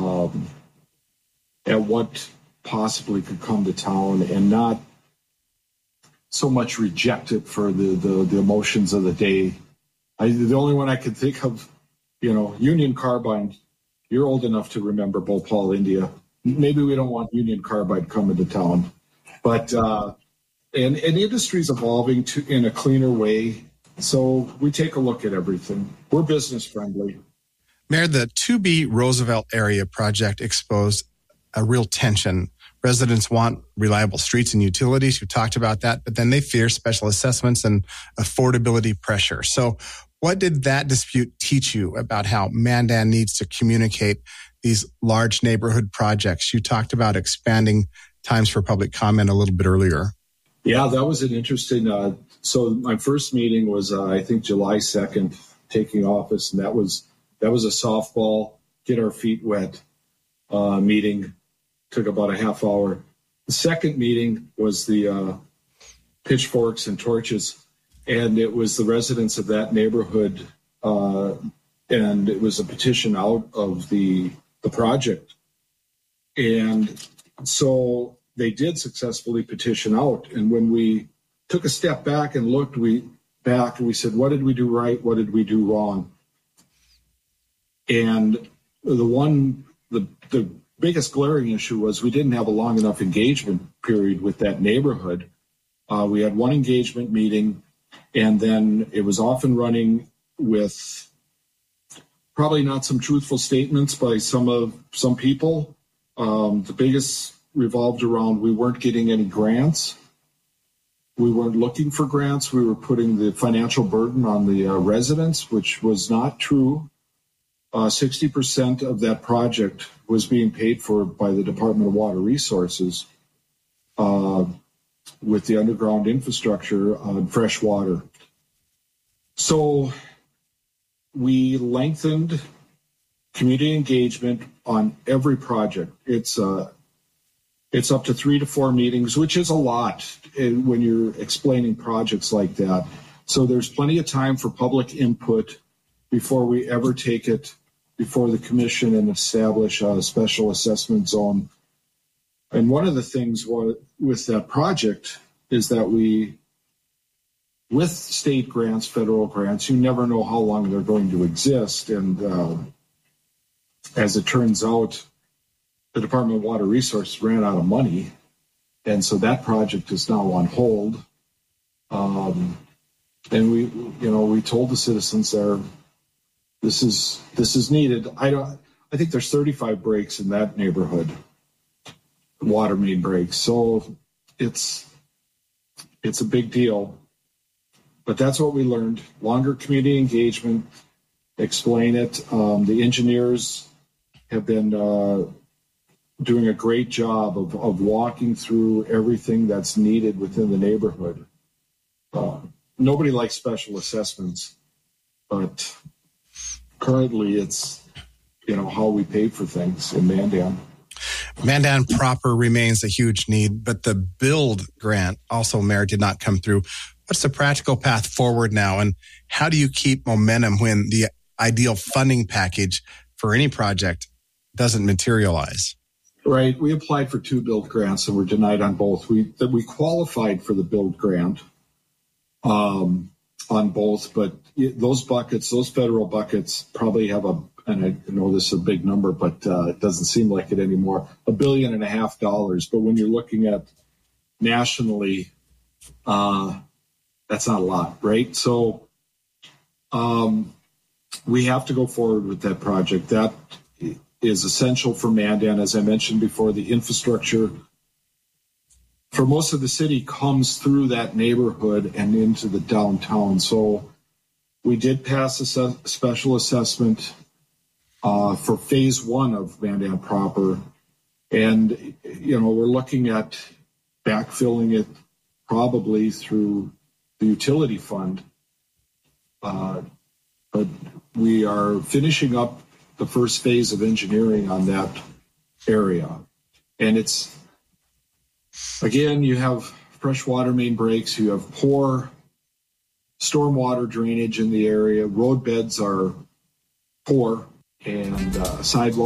at what possibly could come to town and not so much reject it for the emotions of the day. The only one I could think of, Union Carbide. You're old enough to remember Bhopal, India. Maybe we don't want Union Carbide coming to town, but and the industry's evolving in a cleaner way. So we take a look at everything. We're business friendly. Mayor, the 2B Roosevelt area project exposed a real tension. Residents want reliable streets and utilities. You talked about that, but then they fear special assessments and affordability pressure. So what did that dispute teach you about how Mandan needs to communicate these large neighborhood projects? You talked about expanding times for public comment a little bit earlier. Yeah, that was an interesting. So my first meeting was, I think, July 2nd, taking office, and that was a softball, get our feet wet meeting. Took about a half hour. The second meeting was the pitchforks and torches, and it was the residents of that neighborhood, and it was a petition out of the project. And so they did successfully petition out. And when we took a step back and looked, we said, what did we do right? What did we do wrong? And the biggest glaring issue was we didn't have a long enough engagement period with that neighborhood. We had one engagement meeting, and then it was off and running with probably not some truthful statements by some people. The biggest revolved around we weren't getting any grants. We weren't looking for grants. We were putting the financial burden on the residents, which was not true. 60% of that project was being paid for by the Department of Water Resources with the underground infrastructure on fresh water. So we lengthened community engagement on every project. It's up to 3 to 4 meetings, which is a lot when you're explaining projects like that. So there's plenty of time for public input before we ever take it before the commission and establish a special assessment zone. And one of the things with that project is that with state grants, federal grants, you never know how long they're going to exist. And as it turns out, the Department of Water Resources ran out of money. And so that project is now on hold. And we told the citizens there, this is needed. I think there's 35 breaks in that neighborhood, water main breaks. So it's a big deal. But that's what we learned. Longer community engagement, explain it. The engineers have been doing a great job of walking through everything that's needed within the neighborhood. Nobody likes special assessments, but currently it's how we pay for things in Mandan. Mandan proper remains a huge need, but the build grant also, Mayor, did not come through. What's the practical path forward now, and how do you keep momentum when the ideal funding package for any project doesn't materialize? Right. We applied for 2 build grants and were denied on both. We qualified for the build grant on both, but those federal buckets probably have and I know this is a big number, but it doesn't seem like it anymore, $1.5 billion. But when you're looking at nationally, that's not a lot, right? So we have to go forward with that project. That is essential for Mandan. As I mentioned before, the infrastructure for most of the city comes through that neighborhood and into the downtown. So we did pass a special assessment for phase 1 of Mandan proper. And, we're looking at backfilling it probably through the utility fund. But we are finishing up the first phase of engineering on that area. And it's, again, you have fresh water main breaks, you have poor stormwater drainage in the area, road beds are poor, and sidewalks